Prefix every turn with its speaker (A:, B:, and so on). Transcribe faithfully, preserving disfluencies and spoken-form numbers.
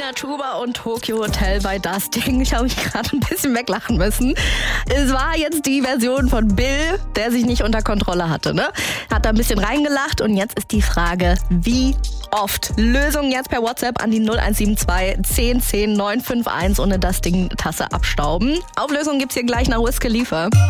A: Nina Chuba und Tokyo Hotel bei Das Ding. Ich habe mich gerade ein bisschen weglachen müssen. Es war jetzt die Version von Bill, der sich nicht unter Kontrolle hatte, ne? Hat da ein bisschen reingelacht und jetzt ist die Frage, wie oft? Lösung jetzt per WhatsApp an die null eins sieben zwei zehn zehn neun fünf eins und eine Das Ding Tasse abstauben. Auflösung gibt's hier gleich nach Wiz Khalifa.